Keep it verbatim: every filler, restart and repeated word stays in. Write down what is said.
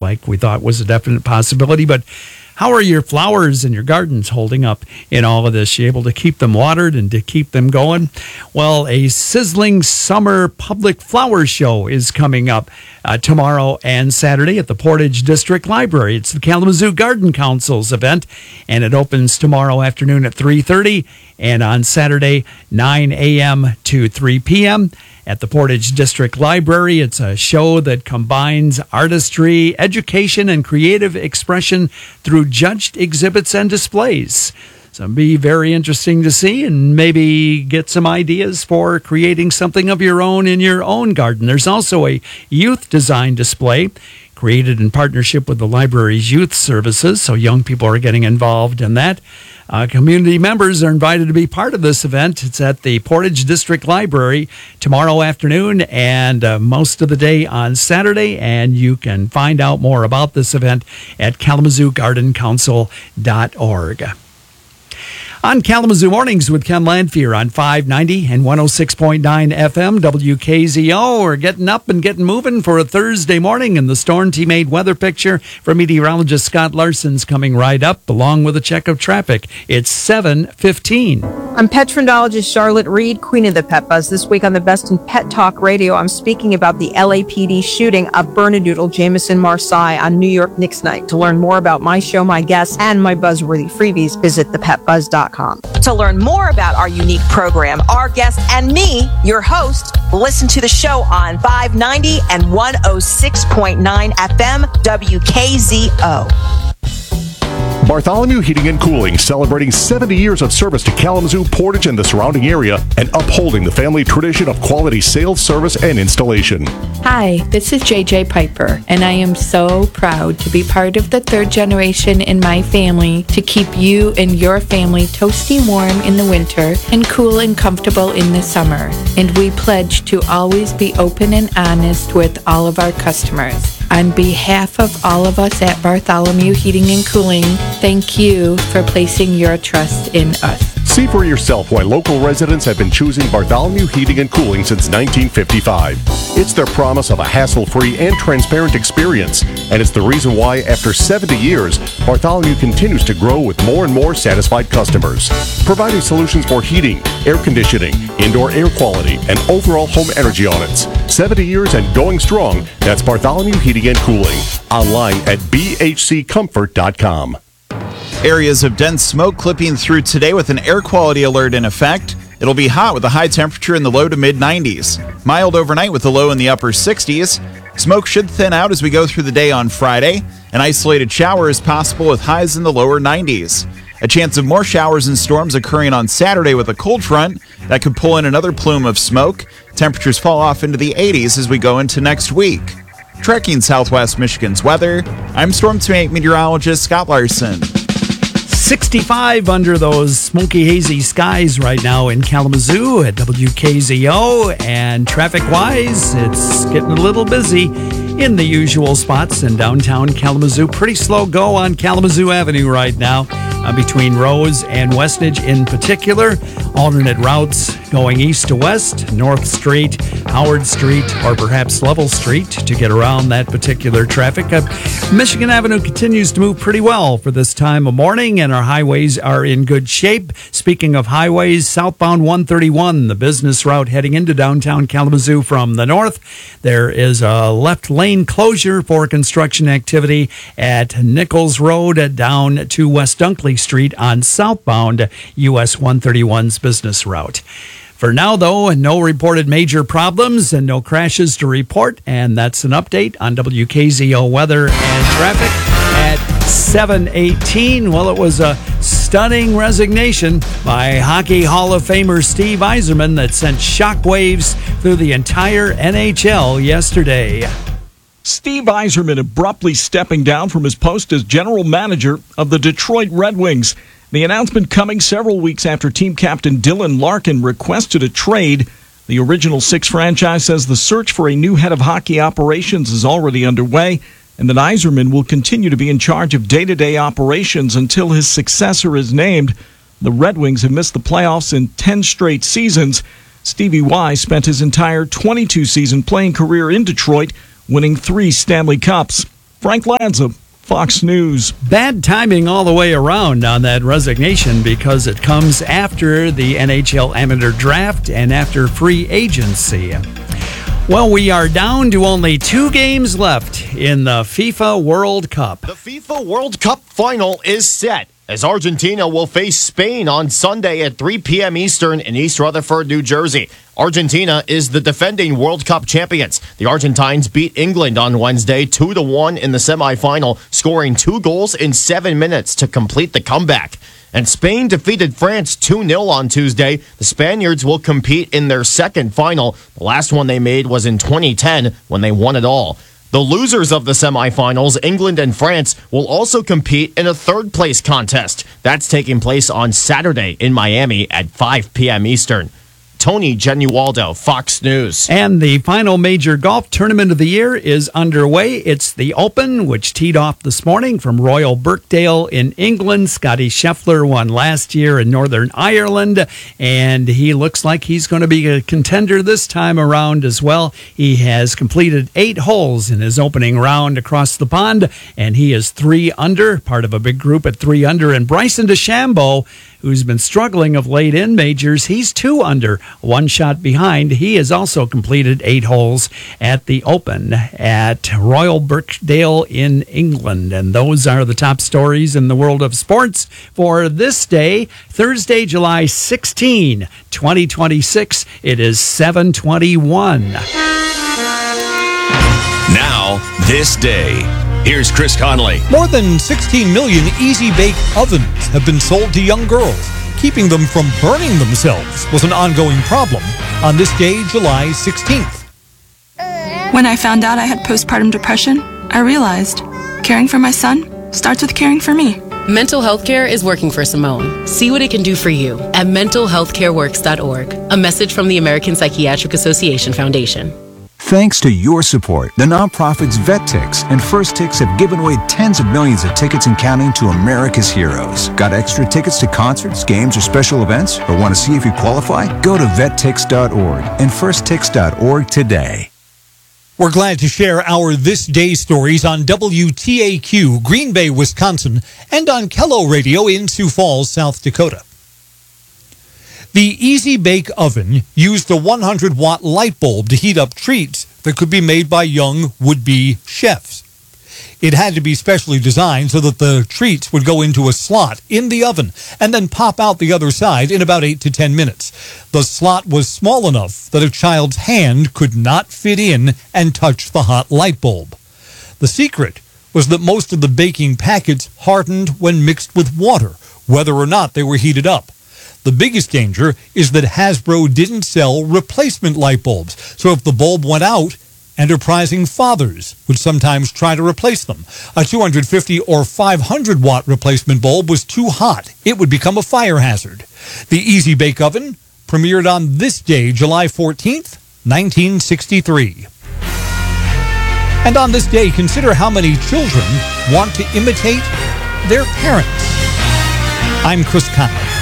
like we thought was a definite possibility. But how are your flowers and your gardens holding up in all of this? You able to keep them watered and to keep them going? Well, a sizzling summer public flower show is coming up uh, tomorrow and Saturday at the Portage District Library. It's the Kalamazoo Garden Council's event, and it opens tomorrow afternoon at three thirty and on Saturday nine a.m. to three p.m. at the Portage District Library. It's a show that combines artistry, education, and creative expression through judged exhibits and displays. So it'll be very interesting to see and maybe get some ideas for creating something of your own in your own garden. There's also a youth design display created in partnership with the library's youth services, so young people are getting involved in that. Uh, community members are invited to be part of this event. It's at the Portage District Library tomorrow afternoon and uh, most of the day on Saturday. And you can find out more about this event at kalamazoo garden council dot org. On Kalamazoo Mornings with Ken Lanfear on five ninety and one oh six point nine F M W K Z O. We're getting up and getting moving for a Thursday morning, and the Storm Team-made weather picture from meteorologist Scott Larson's coming right up, along with a check of traffic. It's seven fifteen. I'm pet trendologist Charlotte Reed, queen of the Pet Buzz. This week on the Best in Pet Talk Radio, I'm speaking about the L A P D shooting of Bernedoodle Jameson Marseille on New York Knicks night. To learn more about my show, my guests, and my buzzworthy freebies, visit the pet buzz dot com. To learn more about our unique program, our guest, and me, your host, listen to the show on five ninety and one oh six point nine F M W K Z O. Bartholomew Heating and Cooling, celebrating seventy years of service to Kalamazoo, Portage, and the surrounding area, and upholding the family tradition of quality sales, service, and installation. Hi, this is J J Piper, and I am so proud to be part of the third generation in my family to keep you and your family toasty warm in the winter and cool and comfortable in the summer. And we pledge to always be open and honest with all of our customers. On behalf of all of us at Bartholomew Heating and Cooling, thank you for placing your trust in us. See for yourself why local residents have been choosing Bartholomew Heating and Cooling since nineteen fifty-five. It's their promise of a hassle-free and transparent experience, and it's the reason why, after seventy years, Bartholomew continues to grow with more and more satisfied customers. Providing solutions for heating, air conditioning, indoor air quality, and overall home energy audits. seventy years and going strong. That's Bartholomew Heating and Cooling. Online at b h c comfort dot com. Areas of dense smoke clipping through today with an air quality alert in effect. It'll be hot with a high temperature in the low to mid nineties. Mild overnight with a low in the upper sixties. Smoke should thin out as we go through the day on Friday. An isolated shower is possible with highs in the lower nineties. A chance of more showers and storms occurring on Saturday with a cold front that could pull in another plume of smoke. Temperatures fall off into the eighties as we go into next week. Tracking Southwest Michigan's weather, I'm Storm Team meteorologist Scott Larson. sixty-five under those smoky, hazy skies right now in Kalamazoo at W K Z O. And traffic-wise, it's getting a little busy in the usual spots in downtown Kalamazoo. Pretty slow go on Kalamazoo Avenue right now uh, between Rose and Westnedge in particular. Alternate routes going east to west, North Street, Howard Street, or perhaps Level Street to get around that particular traffic. Uh, Michigan Avenue continues to move pretty well for this time of morning, and our highways are in good shape. Speaking of highways, southbound one thirty-one, the business route heading into downtown Kalamazoo from the north. There is a left lane closure for construction activity at Nichols Road down to West Dunkley Street on southbound U S one thirty-one's business route. For now, though, no reported major problems and no crashes to report. And that's an update on W K Z O weather and traffic at seven eighteen. Well, it was a stunning resignation by Hockey Hall of Famer Steve Yzerman that sent shockwaves through the entire N H L yesterday. Steve Yzerman abruptly stepping down from his post as general manager of the Detroit Red Wings. The announcement coming several weeks after team captain Dylan Larkin requested a trade. The Original Six franchise says the search for a new head of hockey operations is already underway, and that Yzerman will continue to be in charge of day-to-day operations until his successor is named. The Red Wings have missed the playoffs in ten straight seasons. Stevie Y spent his entire twenty-two season playing career in Detroit, winning three Stanley Cups. Frank Lanza, Fox News. Bad timing all the way around on that resignation because it comes after the N H L amateur draft and after free agency. Well, we are down to only two games left in the FIFA World Cup. The FIFA World Cup final is set as Argentina will face Spain on Sunday at three p.m. Eastern in East Rutherford, New Jersey. Argentina is the defending World Cup champions. The Argentines beat England on Wednesday two to one in the semifinal, scoring two goals in seven minutes to complete the comeback. And Spain defeated France two nil on Tuesday. The Spaniards will compete in their second final. The last one they made was in twenty ten when they won it all. The losers of the semifinals, England and France, will also compete in a third-place contest. That's taking place on Saturday in Miami at five p.m. Eastern. Tony Genualdo, Fox News. And the final major golf tournament of the year is underway. It's the Open, which teed off this morning from Royal Birkdale in England. Scotty Scheffler won last year in Northern Ireland, and he looks like he's going to be a contender this time around as well. He has completed eight holes in his opening round across the pond, and he is three under, part of a big group at three under. And Bryson DeChambeau, who's been struggling of late in majors, he's two under, one shot behind. He has also completed eight holes at the Open at Royal Birkdale in England. And those are the top stories in the world of sports for this day, Thursday, July sixteenth, twenty twenty-six. It is seven twenty-one. Now, this day. Here's Chris Conley. More than sixteen million Easy Bake ovens have been sold to young girls. Keeping them from burning themselves was an ongoing problem on this day, July sixteenth. When I found out I had postpartum depression, I realized caring for my son starts with caring for me. Mental health care is working for Simone. See what it can do for you at mental health care works dot org. A message from the American Psychiatric Association Foundation. Thanks to your support, the nonprofits VetTix and First Tix have given away tens of millions of tickets and counting to America's heroes. Got extra tickets to concerts, games, or special events? Or want to see if you qualify? Go to vet tix dot org and first tix dot org today. We're glad to share our This Day stories on W T A Q, Green Bay, Wisconsin, and on Kello Radio in Sioux Falls, South Dakota. The Easy Bake Oven used a one hundred watt light bulb to heat up treats that could be made by young would-be chefs. It had to be specially designed so that the treats would go into a slot in the oven and then pop out the other side in about eight to ten minutes. The slot was small enough that a child's hand could not fit in and touch the hot light bulb. The secret was that most of the baking packets hardened when mixed with water, whether or not they were heated up. The biggest danger is that Hasbro didn't sell replacement light bulbs, so if the bulb went out, enterprising fathers would sometimes try to replace them. A two hundred fifty or five hundred watt replacement bulb was too hot. It would become a fire hazard. The Easy Bake Oven premiered on this day, July fourteenth, nineteen sixty-three. And on this day, consider how many children want to imitate their parents. I'm Chris Conley.